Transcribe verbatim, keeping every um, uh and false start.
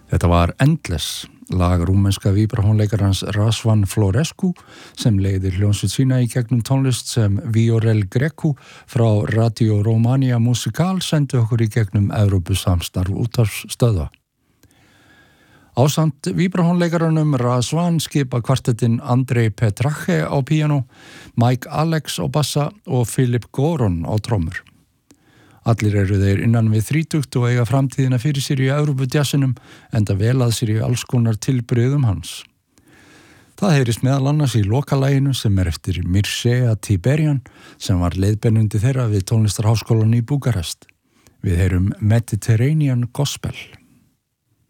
Þetta var Endless, lag rúmenska víbratónleikarans Razvan Florescu sem leiðir hljómsveit sína í gegnum tónlist sem Viorel Grecu frá Radio Romania Musical sendi okkur í gegnum Evrópusamstarf útvarpsstöðva. Ásamt víbratónleikaranum Razvan skipa kvartettinn Andrei Petrache á píanó, Mike Alex á bassa og Philip Goron á trommur. Allir eru þeir innan við þrítugt og eiga framtíðina fyrir sér í Evrópudjassinum enda vel að sér í alls konar tilbrigðum hans. Það heyrist meðal annars í lokalæginu sem er eftir Mircea Tiberian sem var leiðbennundi þeirra við tónlistarháskólan í Búkarest. Við heyrum Mediterranean Gospel.